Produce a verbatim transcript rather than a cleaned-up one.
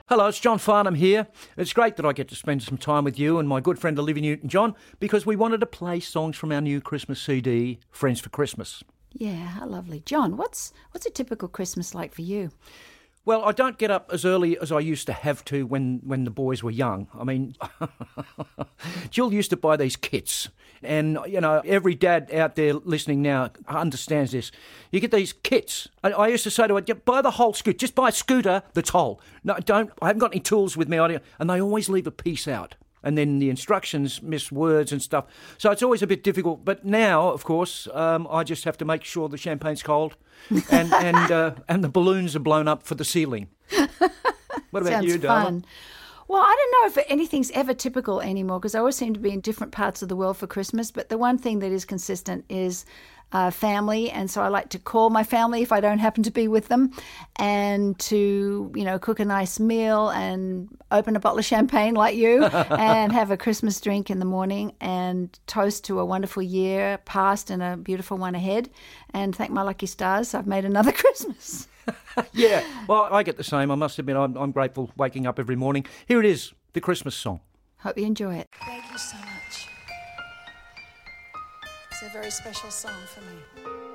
Hello, it's John Farnham here. It's great that I get to spend some time with you and my good friend Olivia Newton-John because we wanted to play songs from our new Christmas C D, Friends for Christmas. Yeah, how lovely. John, what's what's a typical Christmas like for you? Well, I don't get up as early as I used to have to when, when the boys were young. I mean, Jill used to buy these kits. And, you know, every dad out there listening now understands this. You get these kits. I, I used to say to her, buy the whole scooter. Just buy a scooter that's whole. No, don't. I haven't got any tools with me. And they always leave a piece out. And then the instructions miss words and stuff. So it's always a bit difficult. But now, of course, um, I just have to make sure the champagne's cold and and uh, and the balloons are blown up for the ceiling. What about Sounds you, darling? fun. Well, I don't know if anything's ever typical anymore because I always seem to be in different parts of the world for Christmas. But the one thing that is consistent is uh, family. And so I like to call my family if I don't happen to be with them and to, you know, cook a nice meal and open a bottle of champagne like you and have a Christmas drink in the morning and toast to a wonderful year past and a beautiful one ahead and thank my lucky stars I've made another Christmas. Yeah, well, I get the same. I must admit, I'm, I'm grateful waking up every morning. Here it is, the Christmas song. Hope you enjoy it. Thank you so much. It's a very special song for me.